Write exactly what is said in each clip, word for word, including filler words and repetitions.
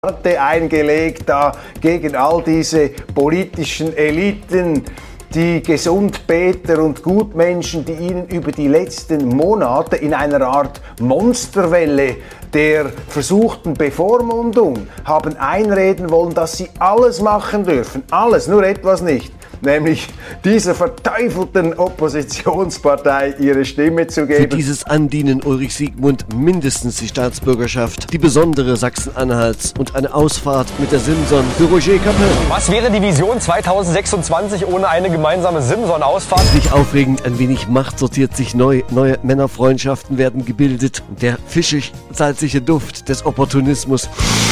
eingelegt da gegen all diese politischen Eliten, die Gesundbeter und Gutmenschen, die ihnen über die letzten Monate in einer Art Monsterwelle der versuchten Bevormundung haben einreden wollen, dass sie alles machen dürfen. Alles, nur etwas nicht. Nämlich dieser verteufelten Oppositionspartei ihre Stimme zu geben. Für dieses Andienen Ulrich Siegmund mindestens die Staatsbürgerschaft, die besondere Sachsen-Anhalts und eine Ausfahrt mit der Simson für Roger Capel. Was wäre die Vision zweitausendsechsundzwanzig ohne eine gemeinsame Simson-Ausfahrt? Nicht aufregend, ein wenig Macht sortiert sich neu, neue Männerfreundschaften werden gebildet. Der fischig-salzige Duft des Opportunismus.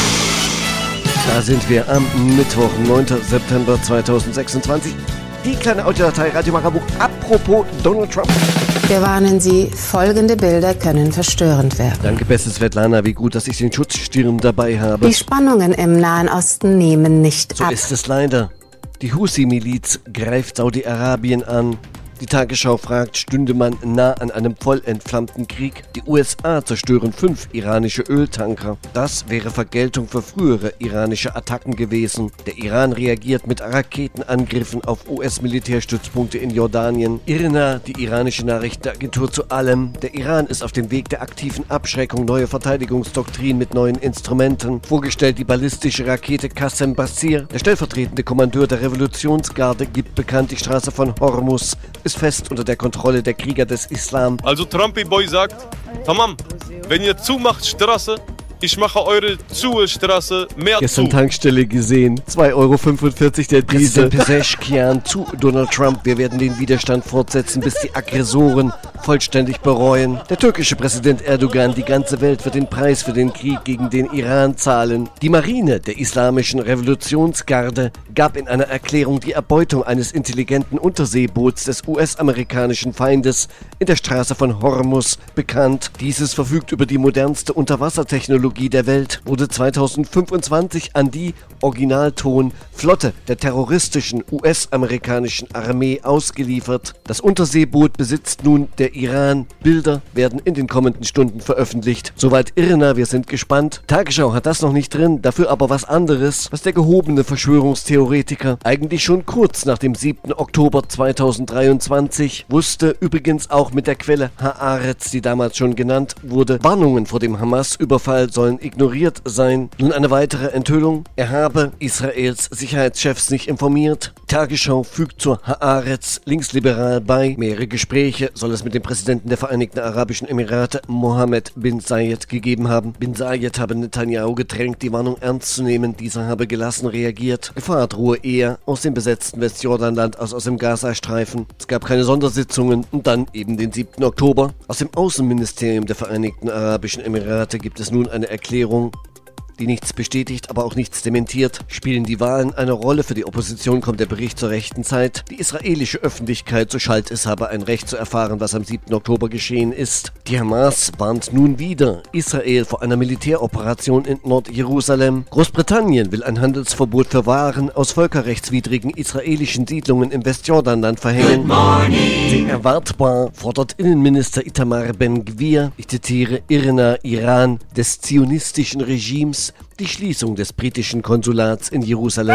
Da sind wir am Mittwoch, neunten September zweitausendsechsundzwanzig. Die kleine Audiodatei Radio Marabuch. Apropos Donald Trump. Wir warnen Sie, folgende Bilder können verstörend werden. Danke, beste Svetlana, wie gut, dass ich den Schutzschirm dabei habe. Die Spannungen im Nahen Osten nehmen nicht so ab. So ist es leider. Die Husi-Miliz greift Saudi-Arabien an. Die Tagesschau fragt, stünde man nah an einem voll entflammten Krieg? Die U S A zerstören fünf iranische Öltanker. Das wäre Vergeltung für frühere iranische Attacken gewesen. Der Iran reagiert mit Raketenangriffen auf U S-Militärstützpunkte in Jordanien. I R N A, die iranische Nachrichtenagentur zu allem. Der Iran ist auf dem Weg der aktiven Abschreckung, neue Verteidigungsdoktrin mit neuen Instrumenten. Vorgestellt die ballistische Rakete Qassem Basir. Der stellvertretende Kommandeur der Revolutionsgarde gibt bekannt, die Straße von Hormuz ist fest unter der Kontrolle der Krieger des Islam. Also Trumpy Boy sagt, tamam, wenn ihr zumacht Straße, ich mache eure Zuhe-Straße mehr Gestern zu. Tankstelle gesehen, zwei Euro fünfundvierzig der Diesel. Pezeshkian zu Donald Trump. Wir werden den Widerstand fortsetzen, bis die Aggressoren vollständig bereuen. Der türkische Präsident Erdogan, die ganze Welt wird den Preis für den Krieg gegen den Iran zahlen. Die Marine der islamischen Revolutionsgarde gab in einer Erklärung die Erbeutung eines intelligenten Unterseeboots des U S-amerikanischen Feindes in der Straße von Hormuz bekannt. Dieses verfügt über die modernste Unterwassertechnologie der Welt, wurde zweitausendfünfundzwanzig an die Originalton Flotte der terroristischen U S-amerikanischen Armee ausgeliefert. Das Unterseeboot besitzt nun der Iran. Bilder werden in den kommenden Stunden veröffentlicht. Soweit Irna, wir sind gespannt. Tagesschau hat das noch nicht drin, dafür aber was anderes, was der gehobene Verschwörungstheoretiker eigentlich schon kurz nach dem siebten Oktober zweitausenddreiundzwanzig wusste, übrigens auch mit der Quelle Haaretz, die damals schon genannt wurde. Warnungen vor dem Hamas-Überfall sollen ignoriert sein. Nun eine weitere Enthüllung. Er habe Israels Sicherheitschefs nicht informiert. Tagesschau fügt zur Haaretz linksliberal bei. Mehrere Gespräche soll es mit dem Präsidenten der Vereinigten Arabischen Emirate Mohammed bin Zayed gegeben haben. Bin Zayed habe Netanyahu gedrängt, die Warnung ernst zu nehmen. Dieser habe gelassen reagiert. Gefahr drohe eher aus dem besetzten Westjordanland als aus dem Gazastreifen. Es gab keine Sondersitzungen und dann eben den siebten Oktober. Aus dem Außenministerium der Vereinigten Arabischen Emirate gibt es nun eine Erklärung, die nichts bestätigt, aber auch nichts dementiert. Spielen die Wahlen eine Rolle? Für die Opposition kommt der Bericht zur rechten Zeit. Die israelische Öffentlichkeit, so schallt es, habe ein Recht zu erfahren, was am siebten Oktober geschehen ist. Die Hamas warnt nun wieder Israel vor einer Militäroperation in Nordjerusalem. Großbritannien will ein Handelsverbot für Waren aus völkerrechtswidrigen israelischen Siedlungen im Westjordanland verhängen. Sehr erwartbar fordert Innenminister Itamar Ben-Gvir, ich zitiere, Irna, Iran, des zionistischen Regimes, die Schließung des britischen Konsulats in Jerusalem.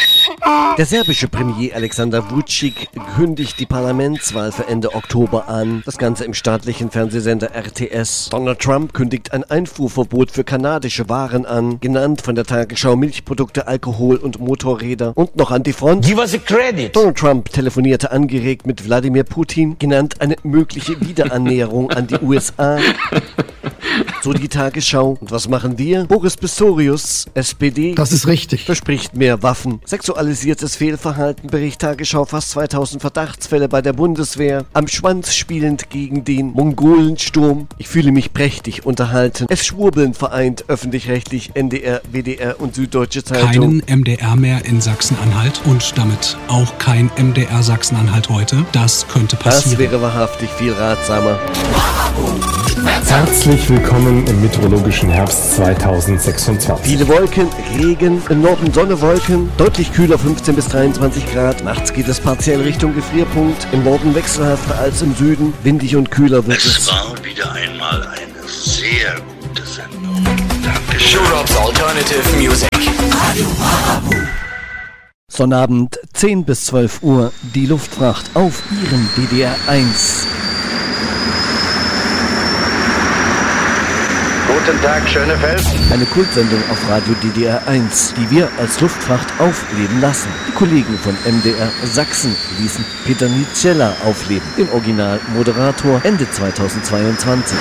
Der serbische Premier Alexander Vučić kündigt die Parlamentswahl für Ende Oktober an. Das Ganze im staatlichen Fernsehsender R T S. Donald Trump kündigt ein Einfuhrverbot für kanadische Waren an. Genannt von der Tagesschau Milchprodukte, Alkohol und Motorräder. Und noch an die Front. Give us a credit. Donald Trump telefonierte angeregt mit Wladimir Putin. Genannt eine mögliche Wiederannäherung an die U S A. So die Tagesschau. Und was machen wir? Boris Pistorius, S P D. Das ist richtig. Verspricht mehr Waffen. Sexualisiertes Fehlverhalten, Bericht Tagesschau, fast zweitausend Verdachtsfälle bei der Bundeswehr. Am Schwanz spielend gegen den Mongolensturm. Ich fühle mich prächtig unterhalten. Es schwurbeln vereint, öffentlich-rechtlich, N D R, W D R und Süddeutsche Zeitung. Keinen M D R mehr in Sachsen-Anhalt und damit auch kein M D R Sachsen-Anhalt heute. Das könnte passieren. Das wäre wahrhaftig viel ratsamer. Herzlich willkommen im meteorologischen Herbst zweitausendsechsundzwanzig. Viele Wolken, Regen, im Norden Sonne, Wolken, deutlich kühler fünfzehn bis dreiundzwanzig Grad. Nachts geht es partiell Richtung Gefrierpunkt, im Norden wechselhafter als im Süden, windig und kühler wird es. Es war wieder einmal eine sehr gute Sendung. Danke. Europe's alternative music. Sonnabend zehn bis zwölf Uhr, die Luftfracht auf Ihrem D D R eins. Guten Tag, Schönefeld. Eine Kultsendung auf Radio D D R eins, die wir als Luftfracht aufleben lassen. Die Kollegen von M D R Sachsen ließen Peter Nitschella aufleben, den Originalmoderator Ende zweitausendzweiundzwanzig.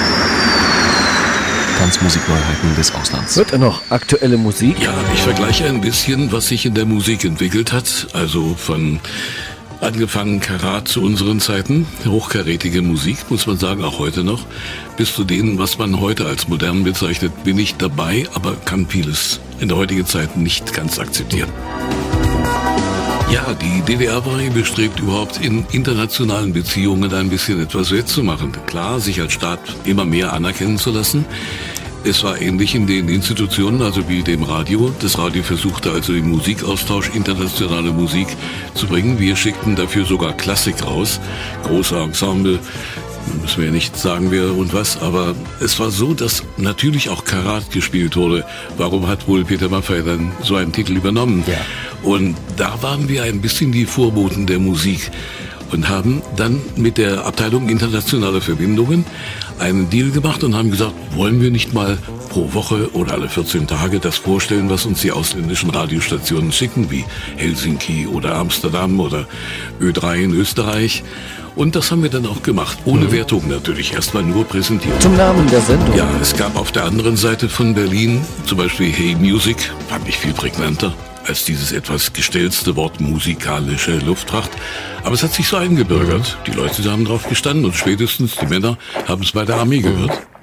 Tanzmusikneuheiten des Auslands. Wird er noch aktuelle Musik? Ja, ich vergleiche ein bisschen, was sich in der Musik entwickelt hat. Also von angefangen Karat zu unseren Zeiten, hochkarätige Musik, muss man sagen, auch heute noch, bis zu denen, was man heute als modern bezeichnet, bin ich dabei, aber kann vieles in der heutigen Zeit nicht ganz akzeptieren. Ja, die D D R war bestrebt, überhaupt in internationalen Beziehungen ein bisschen etwas wettzumachen. Klar, sich als Staat immer mehr anerkennen zu lassen. Es war ähnlich in den Institutionen, also wie dem Radio. Das Radio versuchte also den Musikaustausch, internationale Musik zu bringen. Wir schickten dafür sogar Klassik raus, große Ensemble. Müssen wir ja nicht sagen, wer und was, aber es war so, dass natürlich auch Karat gespielt wurde. Warum hat wohl Peter Maffay dann so einen Titel übernommen? Ja. Und da waren wir ein bisschen die Vorboten der Musik und haben dann mit der Abteilung internationaler Verbindungen einen Deal gemacht und haben gesagt, wollen wir nicht mal pro Woche oder alle vierzehn Tage das vorstellen, was uns die ausländischen Radiostationen schicken, wie Helsinki oder Amsterdam oder Ö drei in Österreich. Und das haben wir dann auch gemacht, ohne mhm. Wertung natürlich, erstmal nur präsentiert. Zum Namen der Sendung? Ja, es gab auf der anderen Seite von Berlin zum Beispiel Hey Music, fand ich viel prägnanter als dieses etwas gestellte Wort musikalische Luftfracht. Aber es hat sich so eingebürgert. Die Leute haben drauf gestanden und spätestens die Männer haben es bei der Armee gehört.